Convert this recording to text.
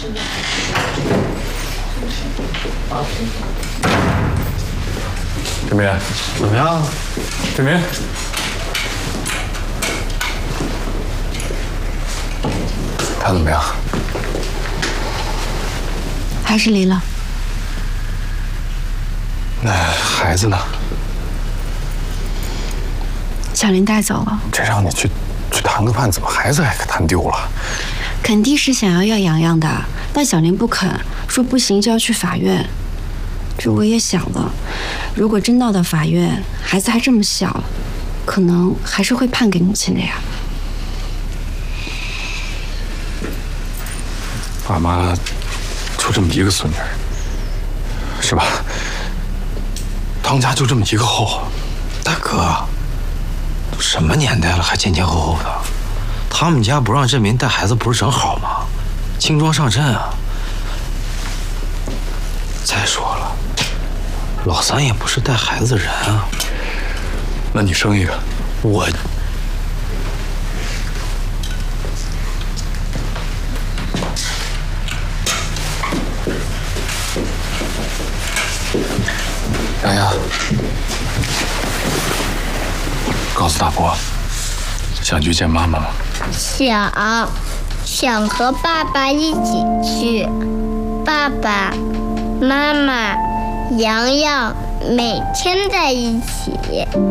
志明，怎么样？志明，他怎么样？ 还是离了。 那孩子呢？ 小林带走了。 这让你去谈个判，怎么孩子还给谈丢了？ 肯定是想要洋洋的，但小林不肯，说不行就要去法院。这我也想了，如果真闹到法院，孩子还这么小，可能还是会判给母亲的呀。 爸妈就这么一个孙女，是吧？当家就这么一个后。 大哥，都什么年代了，还前前后后的？他们家不让振民带孩子，不是正好吗？轻装上阵啊！再说了，老三也不是带孩子的人啊。 那你生一个， 我。 洋洋，告诉大伯，想去见妈妈吗？ 想和爸爸一起去。爸爸妈妈、洋洋每天在一起。